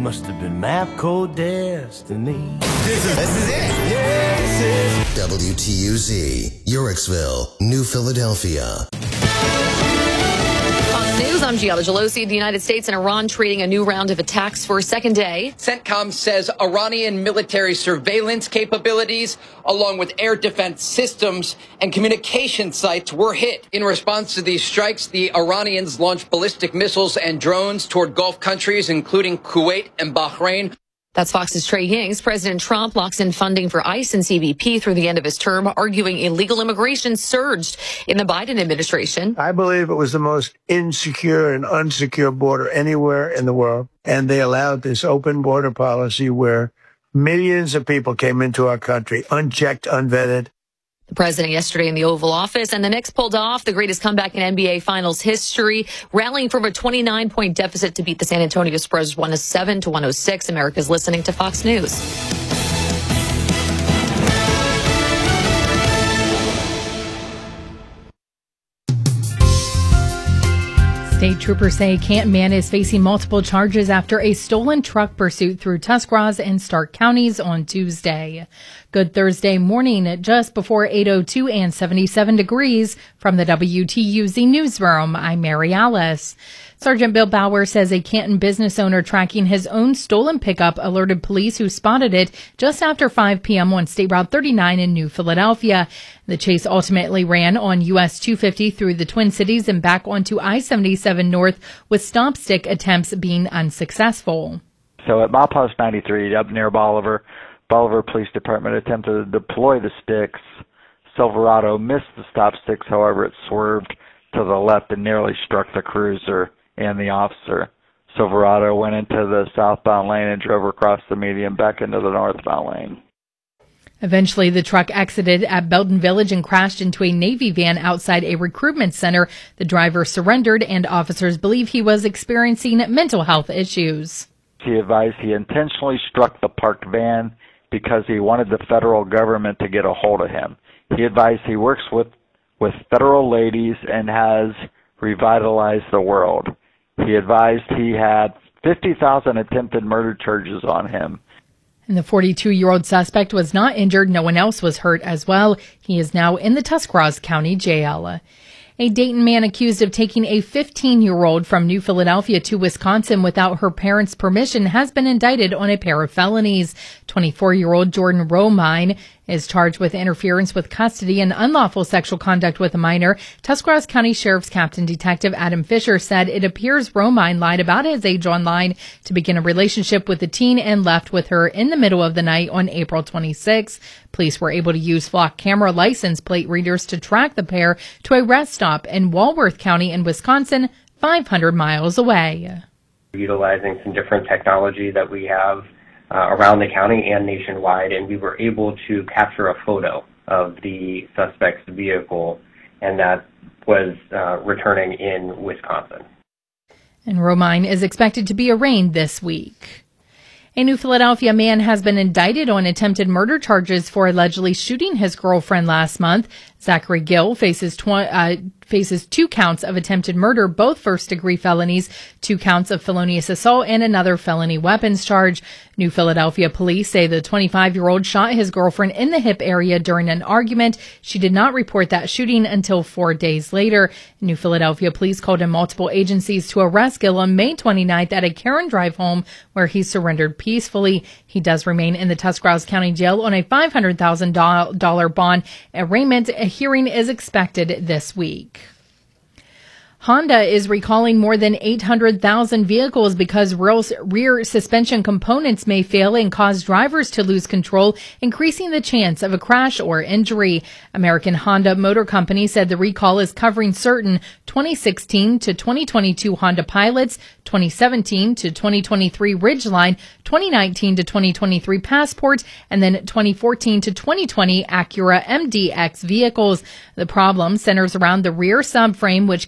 must have been map code destiny. This is it. Yeah, this is WTUZ, Yorksville, New Philadelphia. Fox News, I'm Giada Gelosi. The United States and Iran treating a new round of attacks for a second day. CENTCOM says Iranian military surveillance capabilities, along with air defense systems and communication sites, were hit. In response to these strikes, the Iranians launched ballistic missiles and drones toward Gulf countries, including Kuwait and Bahrain. That's Fox's Trey Hings. President Trump locks in funding for ICE and CBP through the end of his term, arguing illegal immigration surged in the Biden administration. I believe it was the most insecure and unsecure border anywhere in the world. And they allowed this open border policy where millions of people came into our country, unchecked, unvetted. The president yesterday in the Oval Office, and the Knicks pulled off the greatest comeback in NBA Finals history, rallying from a 29-point deficit to beat the San Antonio Spurs 107-106. America's listening to Fox News. State troopers say a Canton man is facing multiple charges after a stolen truck pursuit through Tuscarawas and Stark counties on Tuesday. Good Thursday morning, just before 8:02 and 77 degrees. From the WTUZ newsroom, I'm Mary Alice. Sergeant Bill Bauer says a Canton business owner tracking his own stolen pickup alerted police who spotted it just after 5 p.m. on State Route 39 in New Philadelphia. The chase ultimately ran on US 250 through the Twin Cities and back onto I-77 North, with stop stick attempts being unsuccessful. So at milepost 93 up near Bolivar Police Department attempted to deploy the sticks. Silverado missed the stop sticks, however, it swerved to the left and nearly struck the cruiser and the officer. Silverado went into the southbound lane and drove across the median back into the northbound lane. Eventually, the truck exited at Belton Village and crashed into a Navy van outside a recruitment center. The driver surrendered, and officers believe he was experiencing mental health issues. He advised he intentionally struck the parked van because he wanted the federal government to get a hold of him. He advised he works with federal ladies and has revitalized the world. He advised he had 50,000 attempted murder charges on him. And the 42-year-old suspect was not injured. No one else was hurt as well. He is now in the Tuscarawas County Jail. A Dayton man accused of taking a 15-year-old from New Philadelphia to Wisconsin without her parents' permission has been indicted on a pair of felonies. 24-year-old Jordan Romine is charged with interference with custody and unlawful sexual conduct with a minor. Tuscarawas County Sheriff's Captain Detective Adam Fisher said it appears Romine lied about his age online to begin a relationship with the teen and left with her in the middle of the night on April 26. Police were able to use flock camera license plate readers to track the pair to a rest stop in Walworth County in Wisconsin, 500 miles away. Utilizing some different technology that we have around the county and nationwide, and we were able to capture a photo of the suspect's vehicle, and that was returning in Wisconsin. And Romine is expected to be arraigned this week. A New Philadelphia man has been indicted on attempted murder charges for allegedly shooting his girlfriend last month. Zachary Gill faces 2 counts of attempted murder, both first-degree felonies, 2 counts of felonious assault, and another felony weapons charge. New Philadelphia police say the 25-year-old shot his girlfriend in the hip area during an argument. She did not report that shooting until 4 days later. New Philadelphia police called in multiple agencies to arrest Gill on May 29th at a Karen Drive home where he surrendered peacefully. He does remain in the Tuscarawas County Jail on a $500,000 bond. Arraignment hearing is expected this week. Honda is recalling more than 800,000 vehicles because rear suspension components may fail and cause drivers to lose control, increasing the chance of a crash or injury. American Honda Motor Company said the recall is covering certain 2016 to 2022 Honda Pilots, 2017 to 2023 Ridgeline, 2019 to 2023 Passport, and then 2014 to 2020 Acura MDX vehicles. The problem centers around the rear subframe, which can corrode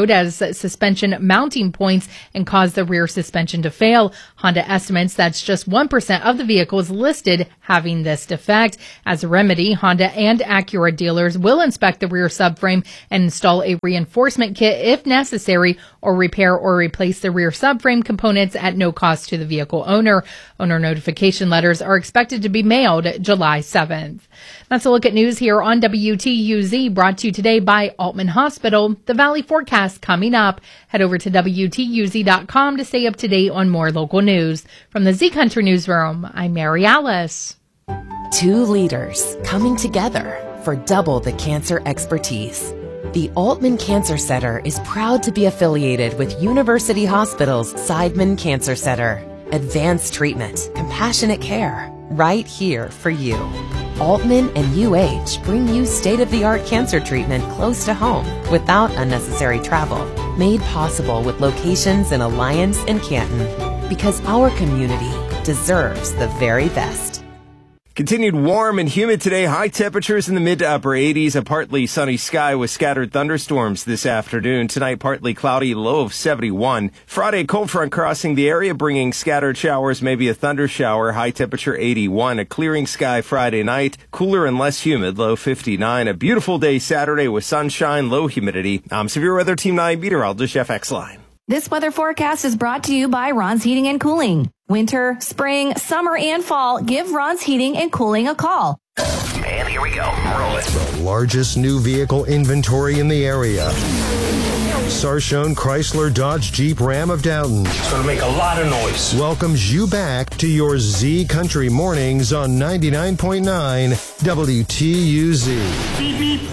road as suspension mounting points and cause the rear suspension to fail. Honda estimates that's just 1% of the vehicles listed having this defect. As a remedy, Honda and Acura dealers will inspect the rear subframe and install a reinforcement kit if necessary, or repair or replace the rear subframe components at no cost to the vehicle owner. Owner notification letters are expected to be mailed July 7th. That's a look at news here on WTUZ, brought to you today by Altman Hospital. The Valley forecast coming up. Head over to WTUZ.com to stay up to date on more local news. From the Z Country Newsroom, I'm Mary Alice. Two leaders coming together for double the cancer expertise. The Altman Cancer Center is proud to be affiliated with University Hospital's Seidman Cancer Center. Advanced treatment, compassionate care, right here for you. Altman and UH bring you state-of-the-art cancer treatment close to home without unnecessary travel. Made possible with locations in Alliance and Canton. Because our community deserves the very best. Continued warm and humid today. High temperatures in the mid to upper 80s. A partly sunny sky with scattered thunderstorms this afternoon. Tonight, partly cloudy, low of 71. Friday, cold front crossing the area, bringing scattered showers, maybe a thunder shower. High temperature 81. A clearing sky Friday night. Cooler and less humid, low 59. A beautiful day Saturday with sunshine, low humidity. I'm Severe Weather Team 9 meteorologist Jeff Exline. This weather forecast is brought to you by Ron's Heating and Cooling. Winter, spring, summer, and fall, give Ron's Heating and Cooling a call. And here we go. Roll it. The largest new vehicle inventory in the area. Sarshone Chrysler Dodge Jeep Ram of Downton. It's going to make a lot of noise. Welcomes you back to your Z Country Mornings on 99.9 WTUZ. Beep, beep.